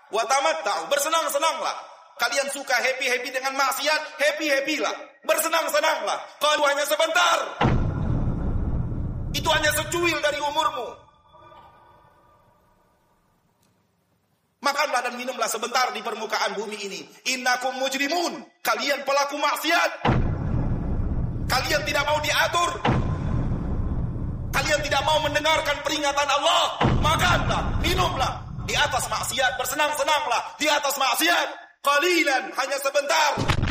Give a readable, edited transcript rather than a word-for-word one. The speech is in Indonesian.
wa tamatta'u, bersenang-senanglah. Kalian suka happy-happy dengan maksiat, happy-happylah. Bersenang-senanglah. Kalau hanya sebentar. Itu hanya secuil dari umurmu. Makanlah dan minumlah sebentar di permukaan bumi ini. Innakum mujrimun. Kalian pelaku maksiat. Kalian tidak mau diatur. Kalian tidak mau mendengarkan peringatan Allah. Makanlah, minumlah. Di atas maksiat, bersenang-senanglah. Di atas maksiat. Qalilan, hanya sebentar.